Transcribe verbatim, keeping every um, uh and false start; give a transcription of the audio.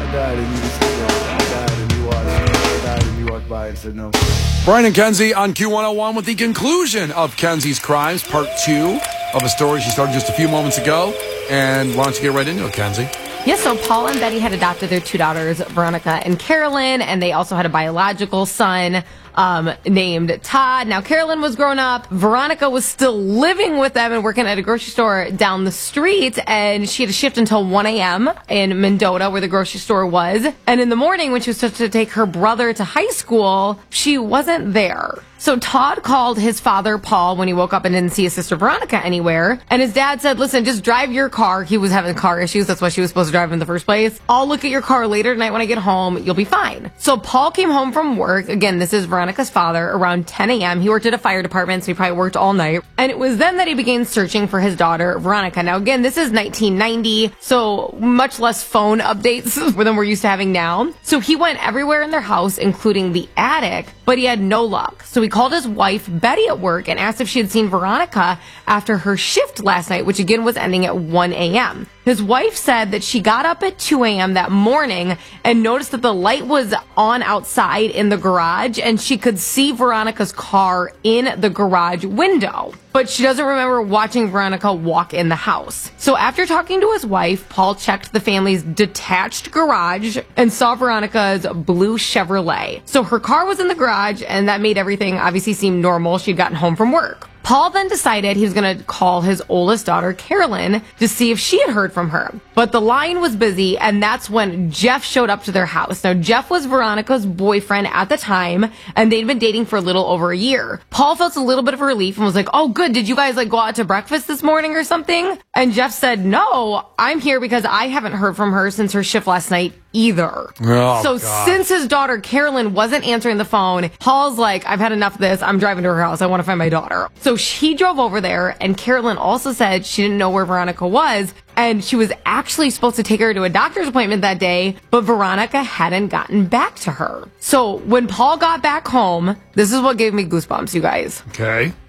died and you just said, I died and you watched. I died and you walked by and said no. Brian and Kenzie on Q one oh one with the conclusion of Kenzie's Crimes, part two of a story she started just a few moments ago. And why don't you get right into it, Kenzie? Yes, so Paul and Betty had adopted their two daughters, Veronica and Carolyn, and they also had a biological son um, named Todd. Now, Carolyn was grown up. Veronica was still living with them and working at a grocery store down the street, and she had a shift until one a.m. in Mendota, where the grocery store was. And in the morning, when she was supposed to take her brother to high school, she wasn't there. So Todd called his father, Paul, when he woke up and didn't see his sister Veronica anywhere. And his dad said, listen, just drive your car. He was having car issues. That's why she was supposed to drive in the first place. I'll look at your car later tonight when I get home. You'll be fine. So Paul came home from work. Again, this is Veronica's father, around ten a.m. He worked at a fire department, so he probably worked all night. And it was then that he began searching for his daughter, Veronica. Now, again, this is nineteen ninety, so much less phone updates than we're used to having now. So he went everywhere in their house, including the attic, but he had no luck. So he called his wife, Betty, at work and asked if she had seen Veronica after her shift last night, which again was ending at one a.m. His wife said that she got up at two a.m. that morning and noticed that the light was on outside in the garage and she could see Veronica's car in the garage window. But she doesn't remember watching Veronica walk in the house. So after talking to his wife, Paul checked the family's detached garage and saw Veronica's blue Chevrolet. So her car was in the garage, and that made everything obviously seem normal. She'd gotten home from work. Paul then decided he was going to call his oldest daughter, Carolyn, to see if she had heard from her. But the line was busy, and that's when Jeff showed up to their house. Now, Jeff was Veronica's boyfriend at the time, and they'd been dating for a little over a year. Paul felt a little bit of relief and was like, oh, good. Did you guys like go out to breakfast this morning or something? And Jeff said, no, I'm here because I haven't heard from her since her shift last night either. Oh, so God. Since his daughter Carolyn wasn't answering the phone, Paul's like, I've had enough of this. I'm driving to her house. I want to find my daughter. So he drove over there, and Carolyn also said she didn't know where Veronica was, and she was actually supposed to take her to a doctor's appointment that day, but Veronica hadn't gotten back to her. So when Paul got back home, this is what gave me goosebumps, you guys. Okay.